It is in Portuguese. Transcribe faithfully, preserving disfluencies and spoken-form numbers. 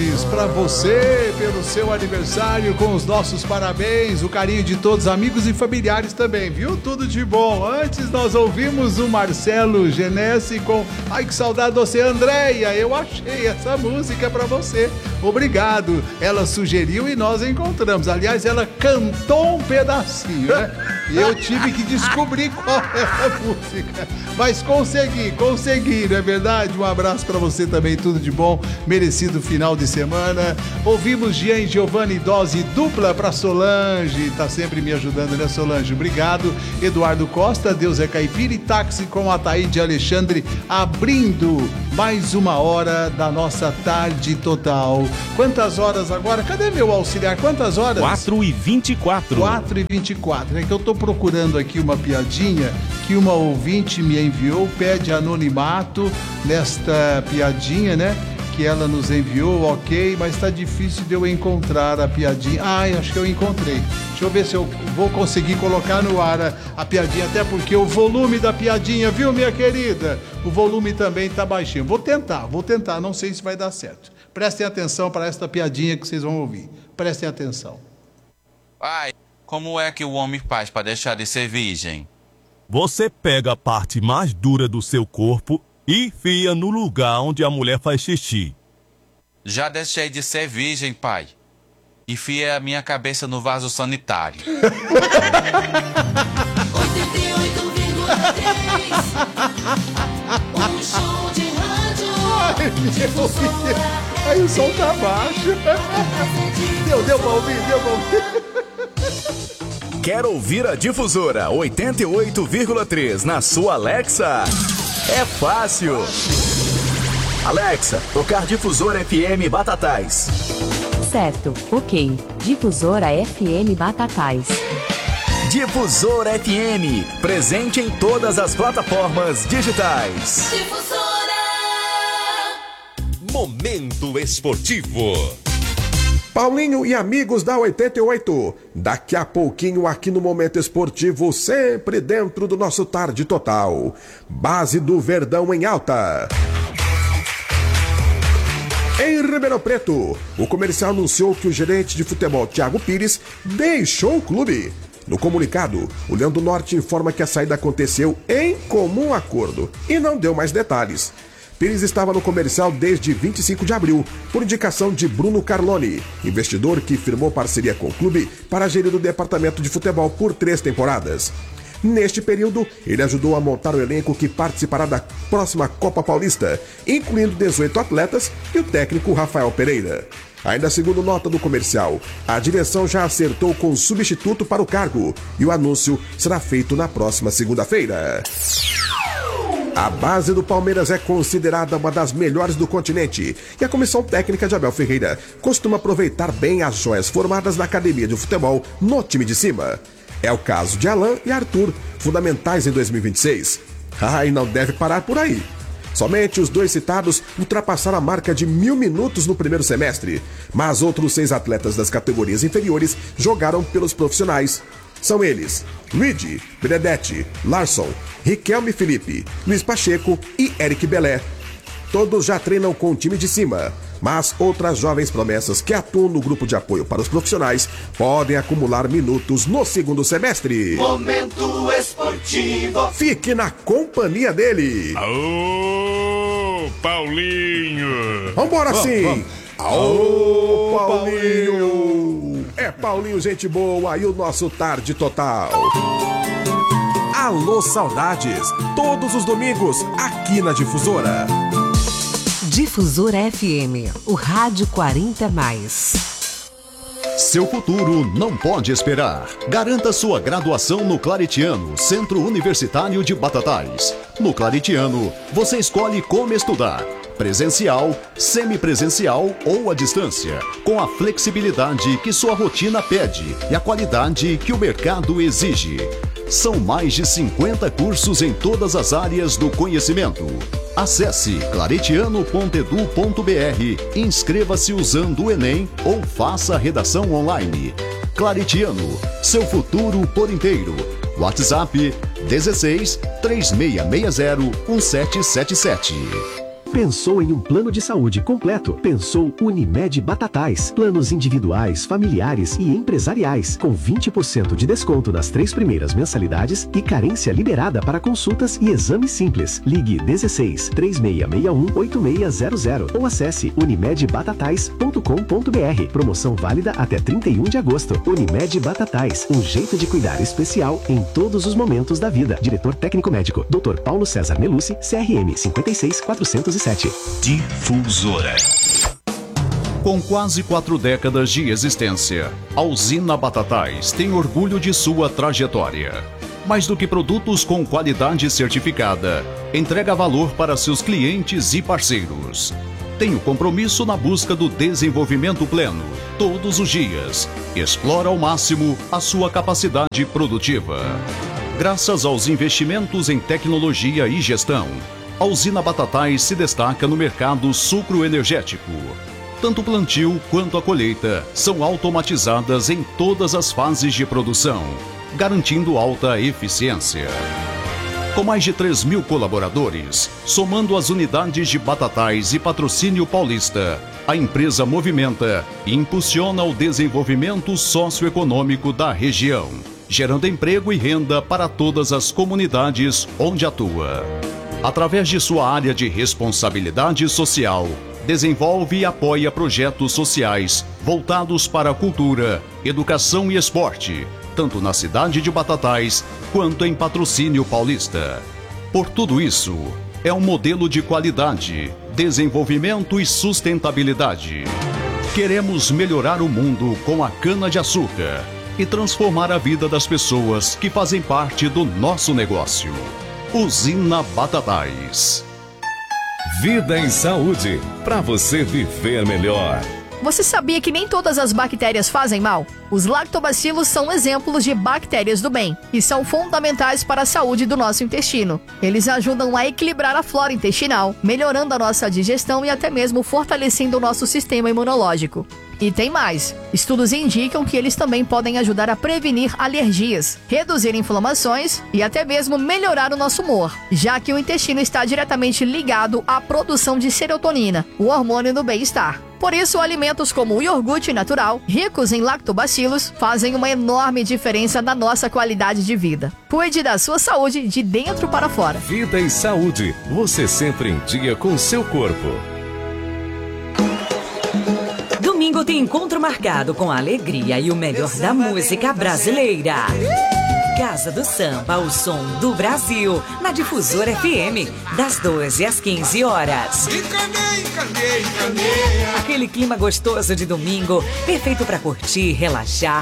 Parabéns pra você pelo seu aniversário, com os nossos parabéns, o carinho de todos, amigos e familiares também, viu? Tudo de bom. Antes nós ouvimos o Marcelo Genesi com Ai que saudade de você, Andréia. Eu achei essa música pra você. Obrigado. Ela sugeriu e nós encontramos. Aliás, ela cantou um pedacinho, né? E eu tive que descobrir qual é a música. Mas consegui, consegui, não é verdade? Um abraço pra você também, tudo de bom. Merecido final de semana. Ouvimos Jean e Giovanni, dose dupla pra Solange. Tá sempre me ajudando, né, Solange? Obrigado. Eduardo Costa, Deus é Caipira, e táxi com a Ataíde Alexandre, abrindo mais uma hora da nossa tarde total. Quantas horas agora? Cadê meu auxiliar? Quantas horas? quatro e vinte e quatro. quatro e vinte e quatro. É que eu tô procurando aqui uma piadinha que uma ouvinte me enviou, pede anonimato nesta piadinha, né? Que ela nos enviou, ok, mas tá difícil de eu encontrar a piadinha. Ai, acho que eu encontrei. Deixa eu ver se eu vou conseguir colocar no ar a, a piadinha, até porque o volume da piadinha, viu, minha querida? O volume também tá baixinho. Vou tentar, vou tentar, não sei se vai dar certo. Prestem atenção para esta piadinha que vocês vão ouvir. Prestem atenção. Ai, como é que o homem faz para deixar de ser virgem? Você pega a parte mais dura do seu corpo e enfia no lugar onde a mulher faz xixi. Já deixei de ser virgem, pai. Enfiei a minha cabeça no vaso sanitário. oitenta e oito vírgula três Um show de rádio. Difusora. Aí o som tá baixo. Deu, deu pra ouvir, deu pra ouvir. Quer ouvir a Difusora oitenta e oito vírgula três na sua Alexa? É fácil. Alexa, tocar Difusora F M Batatais. Certo, ok. Difusora F M Batatais. Difusora F M, presente em todas as plataformas digitais. Difusora. Momento Esportivo. Paulinho e amigos da oitenta e oito, daqui a pouquinho aqui no Momento Esportivo, sempre dentro do nosso Tarde Total. Base do Verdão em alta. Em Ribeirão Preto, o comercial anunciou que o gerente de futebol Thiago Pires deixou o clube. No comunicado, o Leão do Norte informa que a saída aconteceu em comum acordo e não deu mais detalhes. Pires estava no comercial desde vinte e cinco de abril, por indicação de Bruno Carloni, investidor que firmou parceria com o clube para gerir o departamento de futebol por três temporadas. Neste período, ele ajudou a montar o elenco que participará da próxima Copa Paulista, incluindo dezoito atletas e o técnico Rafael Pereira. Ainda segundo nota do comercial, a direção já acertou com o substituto para o cargo e o anúncio será feito na próxima segunda-feira. A base do Palmeiras é considerada uma das melhores do continente e a comissão técnica de Abel Ferreira costuma aproveitar bem as joias formadas na academia de futebol no time de cima. É o caso de Alan e Arthur, fundamentais em dois mil e vinte e seis. Ah, e não deve parar por aí. Somente os dois citados ultrapassaram a marca de mil minutos no primeiro semestre, mas outros seis atletas das categorias inferiores jogaram pelos profissionais. São eles, Luigi, Benedetti, Larson, Riquelme Felipe, Luiz Pacheco e Eric Belé. Todos já treinam com o time de cima, mas outras jovens promessas que atuam no grupo de apoio para os profissionais podem acumular minutos no segundo semestre. Momento Esportivo. Fique na companhia dele. Aô, Paulinho. Vambora sim. Aô, Paulinho. É Paulinho, gente boa, e o nosso Tarde Total. Alô, saudades. Todos os domingos, aqui na Difusora. Difusora F M, o rádio quarenta mais. Seu futuro não pode esperar. Garanta sua graduação no Claretiano, Centro Universitário de Batatais. No Claretiano, você escolhe como estudar. Presencial, semipresencial ou à distância, com a flexibilidade que sua rotina pede e a qualidade que o mercado exige. São mais de cinquenta cursos em todas as áreas do conhecimento. Acesse claretiano ponto edu ponto br, inscreva-se usando o Enem ou faça a redação online. Claretiano, seu futuro por inteiro. WhatsApp dezesseis, três seis seis zero, um sete sete sete. Pensou em um plano de saúde completo? Pensou Unimed Batatais. Planos individuais, familiares e empresariais, com vinte por cento de desconto nas três primeiras mensalidades e carência liberada para consultas e exames simples. Ligue dezesseis, três seis seis um, oito seis zero zero ou acesse unimed batatais ponto com ponto br. Promoção válida até trinta e um de agosto. Unimed Batatais, um jeito de cuidar especial em todos os momentos da vida. Diretor técnico médico, doutor Paulo César Melucci, C R M cinquenta e seis, quatrocentos e sete. Difusora. Com quase quatro décadas de existência, a usina Batatais tem orgulho de sua trajetória. Mais do que produtos com qualidade certificada, entrega valor para seus clientes e parceiros. Tem o compromisso na busca do desenvolvimento pleno, todos os dias. Explora ao máximo a sua capacidade produtiva. Graças aos investimentos em tecnologia e gestão, a usina Batatais se destaca no mercado sucroenergético. Tanto o plantio quanto a colheita são automatizadas em todas as fases de produção, garantindo alta eficiência. Com mais de três mil colaboradores, somando as unidades de Batatais e Patrocínio Paulista, a empresa movimenta e impulsiona o desenvolvimento socioeconômico da região, gerando emprego e renda para todas as comunidades onde atua. Através de sua área de responsabilidade social, desenvolve e apoia projetos sociais voltados para a cultura, educação e esporte, tanto na cidade de Batatais quanto em Patrocínio Paulista. Por tudo isso, é um modelo de qualidade, desenvolvimento e sustentabilidade. Queremos melhorar o mundo com a cana-de-açúcar e transformar a vida das pessoas que fazem parte do nosso negócio. Usina Batatais. Vida em saúde, para você viver melhor. Você sabia que nem todas as bactérias fazem mal? Os lactobacilos são exemplos de bactérias do bem e são fundamentais para a saúde do nosso intestino. Eles ajudam a equilibrar a flora intestinal, melhorando a nossa digestão e até mesmo fortalecendo o nosso sistema imunológico. E tem mais. Estudos indicam que eles também podem ajudar a prevenir alergias, reduzir inflamações e até mesmo melhorar o nosso humor, já que o intestino está diretamente ligado à produção de serotonina, o hormônio do bem-estar. Por isso, alimentos como o iogurte natural, ricos em lactobacilos, fazem uma enorme diferença na nossa qualidade de vida. Cuide da sua saúde de dentro para fora. Vida e saúde, você sempre em dia com seu corpo. Domingo tem encontro marcado com a alegria e o melhor da música brasileira. Casa do Samba, o som do Brasil, na Difusora F M, das doze às quinze horas. Aquele clima gostoso de domingo, perfeito para curtir, relaxar